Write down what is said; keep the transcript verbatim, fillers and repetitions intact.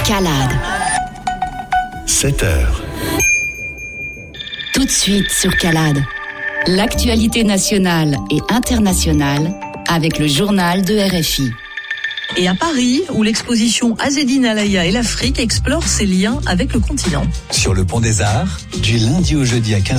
Calade. sept heures. Tout de suite sur Calade. L'actualité nationale et internationale avec le journal de R F I. Et à Paris, où l'exposition Azzedine Alaïa et l'Afrique explore ses liens avec le continent. Sur le Pont des Arts, du lundi au jeudi à quinze heures.